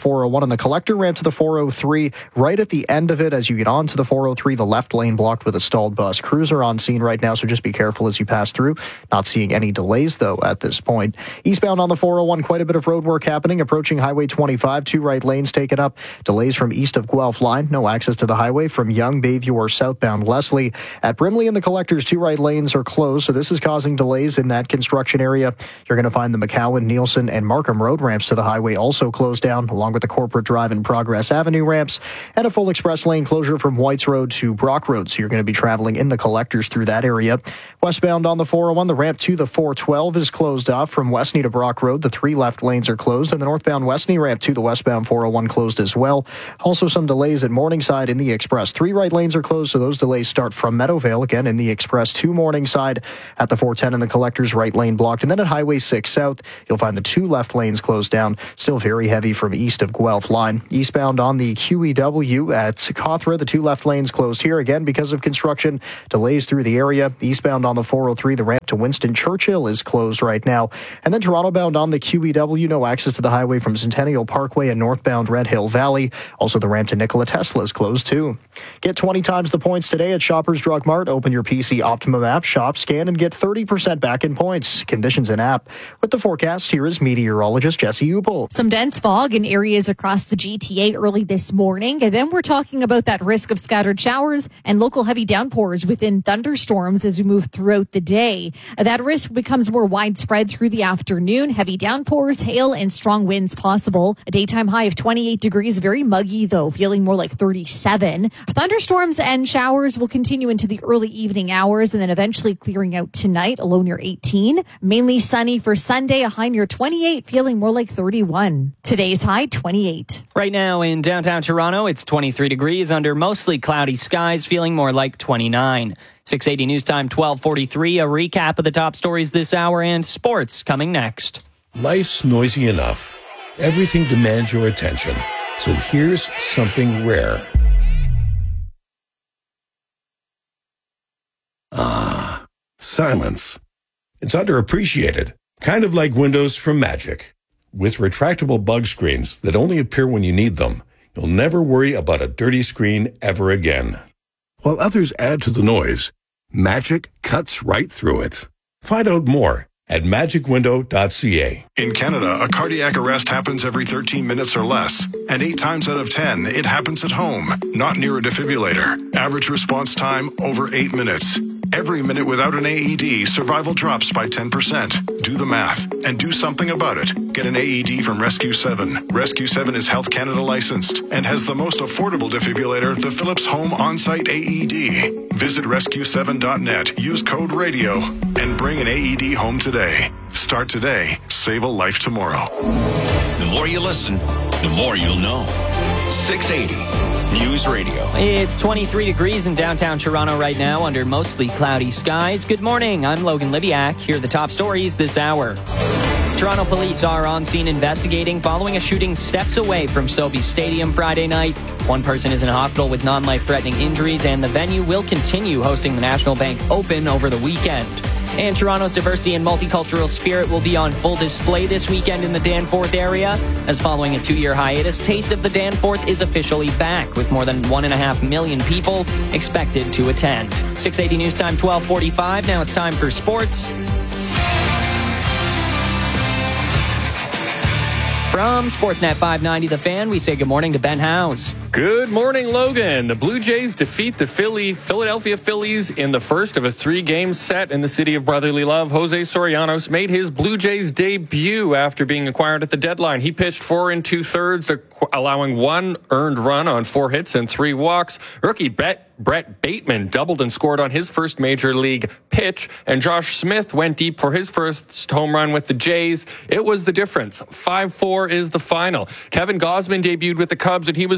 and the collector ramp to the four oh three. Right at the end of it, as you get onto the four oh three, the left lane blocked with a stalled bus. Crews are on scene right now, so just be careful as you pass through. Not seeing any delays, though, at this point. Eastbound on the four oh one, quite a bit of road work happening. Approaching Highway twenty-five, two right lanes taken up. Delays from east of Guelph line. No access to the highway from Young, Bayview, or southbound Leslie. At Brimley and the collectors, two right lanes are closed, so this is causing delays in that construction area. You're going to find the McCowan, Nielsen, and Markham road ramps to the highway also closed down, along with the Corporate Drive and Progress Avenue ramps, and a full express lane closure from Whites Road to Brock Road, so you're going to be traveling in the collectors through that area. Westbound on the four oh one, the ramp to the four twelve is closed off from Westney to Brock Road. The three left lanes are closed, and the northbound Westney ramp to the westbound four oh one closed as well. Also some delays at Morningside in the express. Three right lanes are closed, so those delays start from Meadowvale, again in the express to Morningside. At the four ten in the collectors, right lane blocked, and then at Highway six South, you'll find the two left lanes closed down. Still very heavy from east of Guelph line. Eastbound on the Q E W at Cawthra, the two left lanes closed here, again because of construction. Delays through the area. Eastbound on the four oh three, the ramp to Winston Churchill is closed right now. And then Toronto bound on the Q E W, no access to the highway from Centennial Parkway and northbound Red Hill Valley. Also, the ramp to Nikola Tesla is closed too. Get twenty times the points today at Shoppers Drug Mart. Open your P C Optimum app, shop, scan, and get thirty percent back in points. Conditions in app. With the forecast, here is meteorologist Jesse Upel. Some dense fog in areas across the G T A early this morning, and then we're talking about that risk of scattered showers and local heavy downpours within thunderstorms as we move throughout the day. That risk becomes more widespread through the afternoon. Heavy downpours, hail, and strong winds possible. A daytime high of twenty-eight degrees, very muggy though, feeling more like thirty-seven. Thunderstorms and showers will continue into the early evening hours and then eventually clearing out tonight, a low near eighteen. Mainly sunny for Sunday, a high near twenty-eight, feeling more like thirty-one. Today's high, twenty-eight. Right now in downtown Toronto, it's twenty-three degrees under mostly cloudy skies, feeling more like twenty-nine. six eighty News Time, twelve forty-three. A recap of the top stories this hour and sports coming next. Life's noisy enough. Everything demands your attention. So here's something rare. Ah, silence. It's underappreciated, kind of like windows from Magic. With retractable bug screens that only appear when you need them, you'll never worry about a dirty screen ever again. While others add to the noise, Magic cuts right through it. Find out more at magic window dot c a. In Canada, a cardiac arrest happens every thirteen minutes or less, and eight times out of ten, it happens at home, not near a defibrillator. Average response time, over eight minutes. Every minute without an A E D, survival drops by ten percent. Do the math and do something about it. Get an A E D from Rescue seven. Rescue seven is Health Canada licensed and has the most affordable defibrillator, the Philips Home On-Site A E D. Visit rescue seven dot net, use code RADIO, and bring an A E D home today. Start today, save a life tomorrow. The more you listen, the more you'll know. six eighty News Radio. It's twenty-three degrees in downtown Toronto right now under mostly cloudy skies. Good morning. I'm Logan Libiak. Here are the top stories this hour. Toronto police are on scene investigating following a shooting steps away from Sobeys Stadium Friday night. One person is in a hospital with non-life-threatening injuries, and the venue will continue hosting the National Bank Open over the weekend. And Toronto's diversity and multicultural spirit will be on full display this weekend in the Danforth area, as following a two-year hiatus, Taste of the Danforth is officially back, with more than one and a half million people expected to attend. six eighty News Time, twelve forty-five. Now it's time for sports. From Sportsnet five ninety The Fan, we say good morning to Ben Howes. Good morning, Logan. The Blue Jays defeat the Philly Philadelphia Phillies in the first of a three-game set in the city of brotherly love. Jose Sorianos made his Blue Jays debut after being acquired at the deadline. He pitched four and two-thirds, allowing one earned run on four hits and three walks. Rookie Bet Brett Bateman doubled and scored on his first major league pitch, and Josh Smith went deep for his first home run with the Jays. It was the difference. five four is the final. Kevin Gausman debuted with the Cubs, and he was solid, giving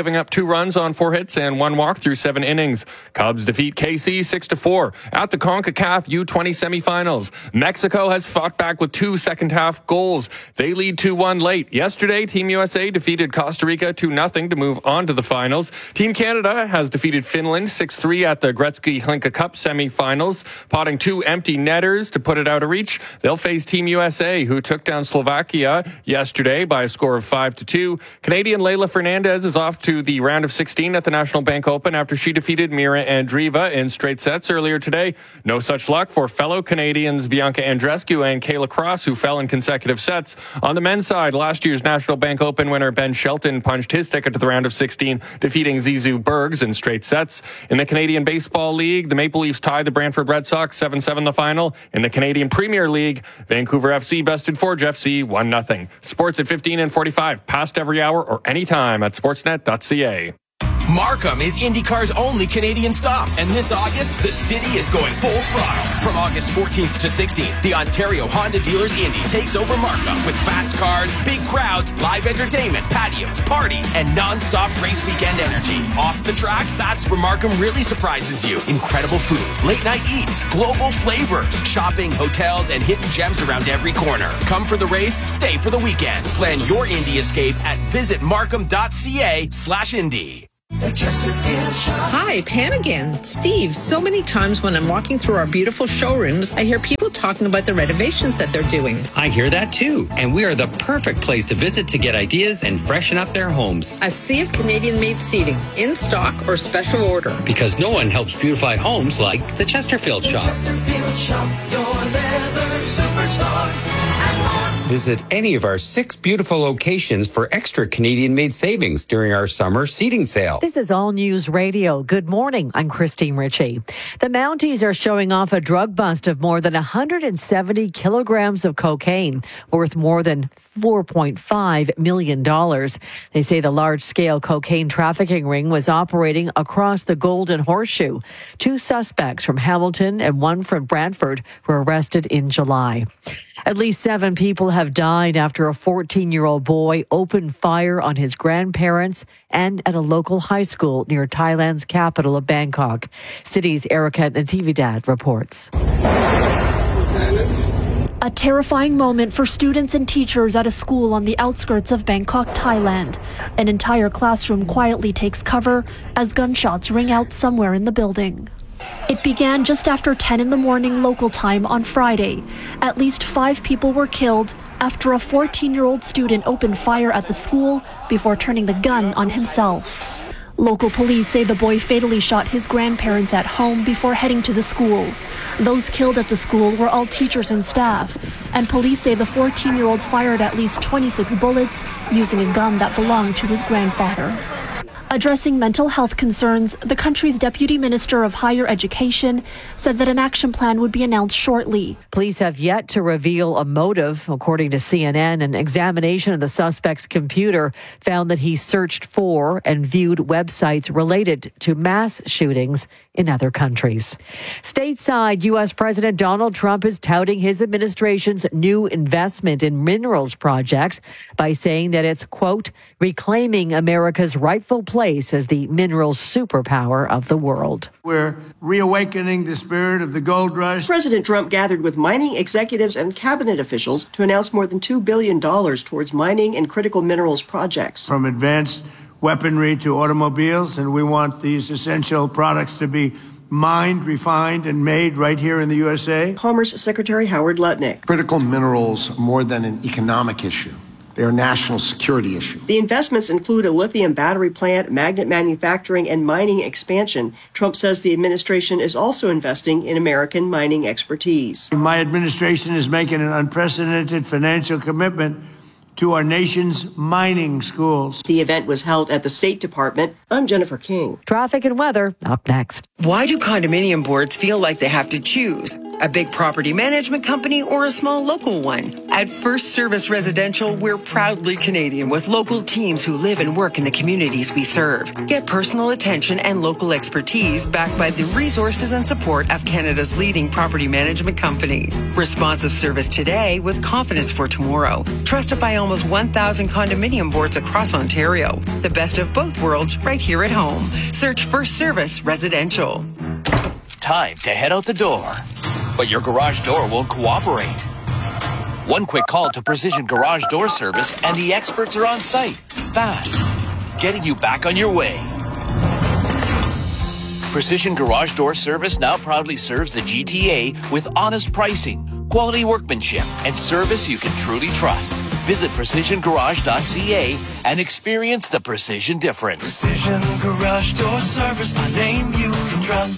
giving up two runs on four hits and one walk through seven innings. Cubs defeat K C six to four at the CONCACAF U twenty semifinals. Mexico has fought back with two second-half goals. They lead two one late. Yesterday, Team U S A defeated Costa Rica two nothing to move on to the finals. Team Canada has defeated Finland six three at the Gretzky Hlinka Cup semifinals, potting two empty netters to put it out of reach. They'll face Team U S A, who took down Slovakia yesterday by a score of five to two. Canadian Leylah Fernandez is off to the round of sixteen at the National Bank Open after she defeated Mira Andreeva in straight sets earlier today. No such luck for fellow Canadians Bianca Andreescu and Kayla Cross, who fell in consecutive sets. On the men's side, last year's National Bank Open winner Ben Shelton punched his ticket to the round of sixteen, defeating Zizou Bergs in straight sets. In the Canadian Baseball League, the Maple Leafs tied the Brantford Red Sox seven seven the final. In the Canadian Premier League, Vancouver F C bested Forge F C one nothing. Sports at fifteen and forty-five, past every hour or anytime at sportsnet dot c a. Markham is IndyCar's only Canadian stop, and this August, the city is going full throttle. From August fourteenth to sixteenth, the Ontario Honda Dealers Indy takes over Markham with fast cars, big crowds, live entertainment, patios, parties, and non-stop race weekend energy. Off the track, that's where Markham really surprises you. Incredible food, late-night eats, global flavors, shopping, hotels, and hidden gems around every corner. Come for the race, stay for the weekend. Plan your Indy escape at visit markham dot c a slash Indy. Hi, Pam again. Steve, so many times when I'm walking through our beautiful showrooms, I hear people talking about the renovations that they're doing. I hear that too, and we are the perfect place to visit to get ideas and freshen up their homes. A sea of Canadian-made seating, in stock or special order. Because no one helps beautify homes like the Chesterfield Shop. Chesterfield Shop, your leather superstar. Visit any of our six beautiful locations for extra Canadian-made savings during our summer seating sale. This is All News Radio. Good morning. I'm Christine Ritchie. The Mounties are showing off a drug bust of more than one hundred seventy kilograms of cocaine, worth more than four point five million dollars. They say the large-scale cocaine trafficking ring was operating across the Golden Horseshoe. Two suspects from Hamilton and one from Brantford were arrested in July. At least seven people have died after a fourteen-year-old boy opened fire on his grandparents and at a local high school near Thailand's capital of Bangkok. City's Erica Natividad reports. A terrifying moment for students and teachers at a school on the outskirts of Bangkok, Thailand. An entire classroom quietly takes cover as gunshots ring out somewhere in the building. It began just after ten in the morning local time on Friday. At least five people were killed after a fourteen-year-old student opened fire at the school before turning the gun on himself. Local police say the boy fatally shot his grandparents at home before heading to the school. Those killed at the school were all teachers and staff, and police say the fourteen-year-old fired at least twenty-six bullets using a gun that belonged to his grandfather. Addressing mental health concerns, the country's Deputy Minister of Higher Education said that an action plan would be announced shortly. Police have yet to reveal a motive. According to C N N, an examination of the suspect's computer found that he searched for and viewed websites related to mass shootings in other countries. Stateside, U S. President Donald Trump is touting his administration's new investment in minerals projects by saying that it's, quote, reclaiming America's rightful place as the minerals superpower of the world. We're reawakening the spirit of the gold rush. President Trump gathered with mining executives and cabinet officials to announce more than two billion dollars towards mining and critical minerals projects. From advanced weaponry to automobiles, and we want these essential products to be mined, refined, and made right here in the U S A. Commerce Secretary Howard Lutnick. Critical minerals, more than an economic issue, they're a national security issue. The investments include a lithium battery plant, magnet manufacturing, and mining expansion. Trump says the administration is also investing in American mining expertise. My administration is making an unprecedented financial commitment to our nation's mining schools. The event was held at the State Department. I'm Jennifer King. Traffic and weather up next. Why do condominium boards feel like they have to choose? A big property management company or a small local one? At First Service Residential, we're proudly Canadian with local teams who live and work in the communities we serve. Get personal attention and local expertise backed by the resources and support of Canada's leading property management company. Responsive service today with confidence for tomorrow. Trusted by almost one thousand condominium boards across Ontario. The best of both worlds right here at home. Search First Service Residential. Time to head out the door. But your garage door won't cooperate. One quick call to Precision Garage Door Service and the experts are on site, fast, getting you back on your way. Precision Garage Door Service now proudly serves the G T A with honest pricing, quality workmanship, and service you can truly trust. Visit precision garage dot c a and experience the precision difference. Precision Garage Door Service, a name you can trust.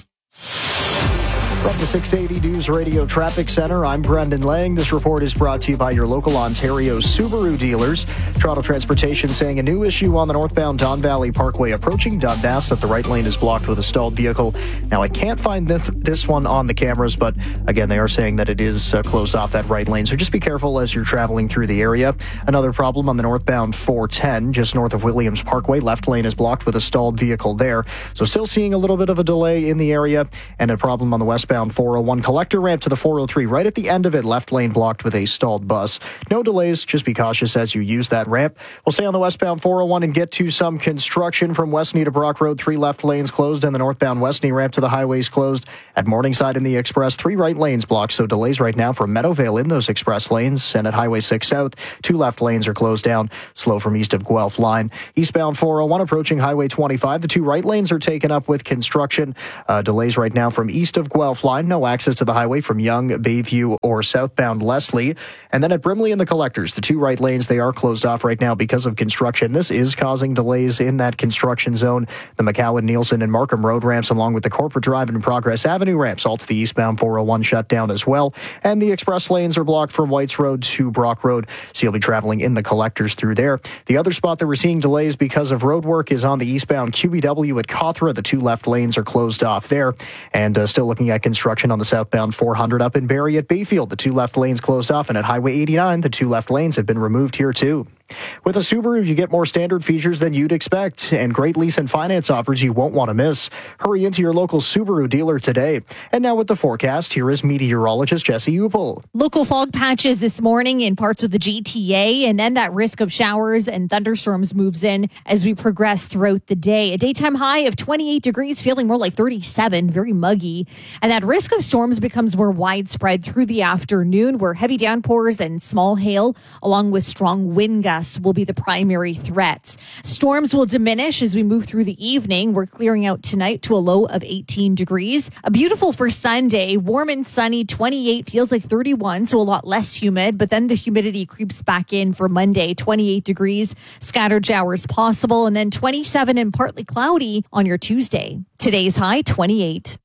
From the six eighty News Radio Traffic Center, I'm Brendan Lang. This report is brought to you by your local Ontario Subaru dealers. Toronto Transportation saying a new issue on the northbound Don Valley Parkway approaching Dundas, that the right lane is blocked with a stalled vehicle. Now, I can't find this, this one on the cameras, but again, they are saying that it is uh, closed off that right lane. So just be careful as you're traveling through the area. Another problem on the northbound four ten, just north of Williams Parkway. Left lane is blocked with a stalled vehicle there. So still seeing a little bit of a delay in the area, and a problem on the westbound four oh one collector ramp to the four oh three. Right at the end of it, left lane blocked with a stalled bus. No delays, just be cautious as you use that ramp. We'll stay on the westbound four oh one and get to some construction from Westney to Brock Road. Three left lanes closed, and the northbound Westney ramp to the highways closed. At Morningside in the express, three right lanes blocked, so delays right now from Meadowvale in those express lanes. And at Highway six South, two left lanes are closed down, slow from east of Guelph line. Eastbound four oh one approaching Highway twenty-five. The two right lanes are taken up with construction. Uh, delays right now from east of Guelph line. No access to the highway from Yonge, Bayview, or southbound Leslie. And then at Brimley and the collectors, the two right lanes, they are closed off right now because of construction. This is causing delays in that construction zone. The McCowan, Nielsen, and Markham Road ramps, along with the Corporate Drive and Progress Avenue ramps, all to the eastbound four oh one shut down as well. And the express lanes are blocked from Whites Road to Brock Road, so you'll be traveling in the collectors through there. The other spot that we're seeing delays because of road work is on the eastbound Q B W at Cawthra. The two left lanes are closed off there. And uh, still looking at construction on the southbound four hundred up in Barrie at Bayfield. The two left lanes closed off, and at Highway eighty-nine, the two left lanes have been removed here too. With a Subaru, you get more standard features than you'd expect, and great lease and finance offers you won't want to miss. Hurry into your local Subaru dealer today. And now with the forecast, here is meteorologist Jesse Upel. Local fog patches this morning in parts of the G T A, and then that risk of showers and thunderstorms moves in as we progress throughout the day. A daytime high of twenty-eight degrees, feeling more like thirty-seven, very muggy. And that risk of storms becomes more widespread through the afternoon, where heavy downpours and small hail, along with strong wind gusts, will be the primary threats. Storms will diminish as we move through the evening. We're clearing out tonight to a low of eighteen degrees. A beautiful for Sunday, warm and sunny, twenty-eight, feels like thirty-one, so a lot less humid, but then the humidity creeps back in for Monday, twenty-eight degrees, scattered showers possible, and then twenty-seven and partly cloudy on your Tuesday. Today's high, twenty-eight.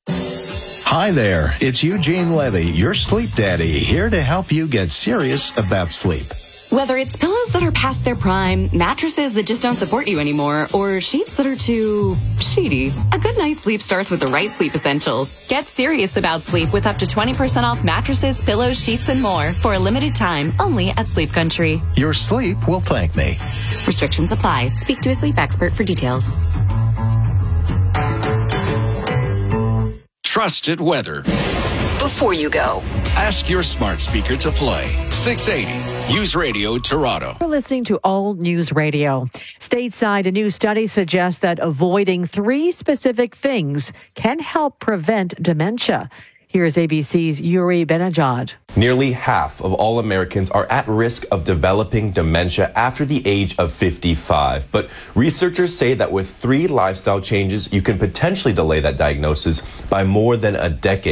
Hi there, it's Eugene Levy, your sleep daddy, here to help you get serious about sleep. Whether it's pillows that are past their prime, mattresses that just don't support you anymore, or sheets that are too sheety, a good night's sleep starts with the right sleep essentials. Get serious about sleep with up to twenty percent off mattresses, pillows, sheets, and more for a limited time only at Sleep Country. Your sleep will thank me. Restrictions apply. Speak to a sleep expert for details. Trusted weather. Before you go, ask your smart speaker to play six eighty News Radio Toronto. We're listening to All News Radio. Stateside, a new study suggests that avoiding three specific things can help prevent dementia. Here's A B C's Yuri Benajad. Nearly half of all Americans are at risk of developing dementia after the age of fifty-five. But researchers say that with three lifestyle changes, you can potentially delay that diagnosis by more than a decade.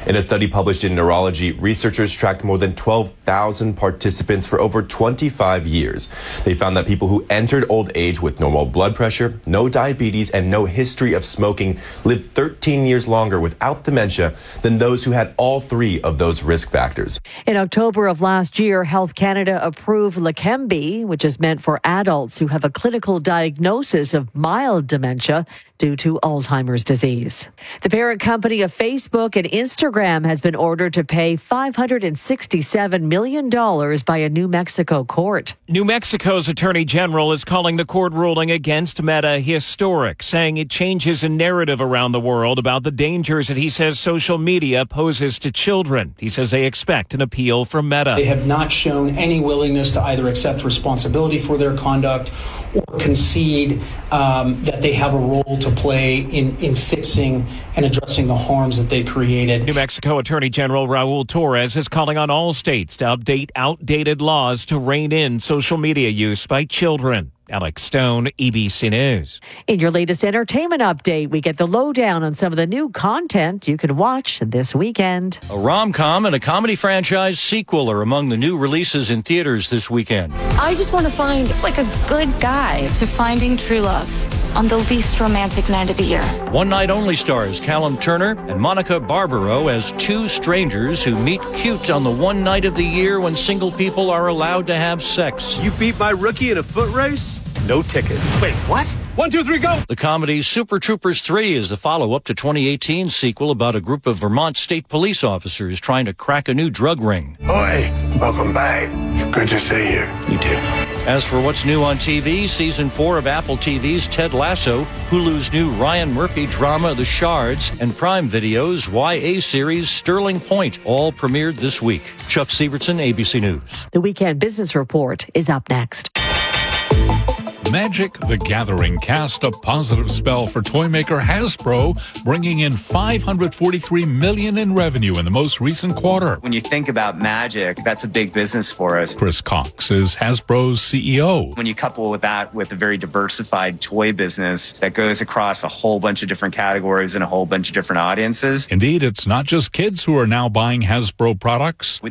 In a study published in Neurology, researchers tracked more than twelve thousand participants for over twenty-five years. They found that people who entered old age with normal blood pressure, no diabetes, and no history of smoking lived thirteen years longer without dementia than those who had all three of those risk factors. In October of last year, Health Canada approved Leqembi, which is meant for adults who have a clinical diagnosis of mild dementia due to Alzheimer's disease. The parent company of Facebook and Instagram has been ordered to pay five hundred sixty-seven million dollars by a New Mexico court. New Mexico's Attorney General is calling the court ruling against Meta historic, saying it changes a narrative around the world about the dangers that he says social media poses to children. He says they expect an appeal from Meta. They have not shown any willingness to either accept responsibility for their conduct or concede um, that they have a role to play in, in fixing and addressing the harms that they created. New Mexico Attorney General Raul Torres is calling on all states to update outdated laws to rein in social media use by children. Alex Stone, E B C News. In your latest entertainment update, we get the lowdown on some of the new content you can watch this weekend. A rom-com and a comedy franchise sequel are among the new releases in theaters this weekend. I just want to find like a good guy to finding true love on the least romantic night of the year. One Night Only stars Callum Turner and Monica Barbaro as two strangers who meet cute on the one night of the year when single people are allowed to have sex. You beat my rookie in a foot race? No ticket. Wait, what? One, two, three, go! The comedy Super Troopers three is the follow-up to twenty eighteen's sequel about a group of Vermont state police officers trying to crack a new drug ring. Oi, welcome back. It's good to see you. You too. As for what's new on T V, season four of Apple T V's Ted Lasso, Hulu's new Ryan Murphy drama The Shards, and Prime Video's Y A series Sterling Point all premiered this week. Chuck Sievertson, A B C News. The Weekend Business Report is up next. Magic the Gathering cast a positive spell for toy maker Hasbro, bringing in five hundred forty-three million dollars in revenue in the most recent quarter. When you think about Magic, that's a big business for us. Chris Cox is Hasbro's C E O. When you couple with that with a very diversified toy business that goes across a whole bunch of different categories and a whole bunch of different audiences. Indeed, it's not just kids who are now buying Hasbro products.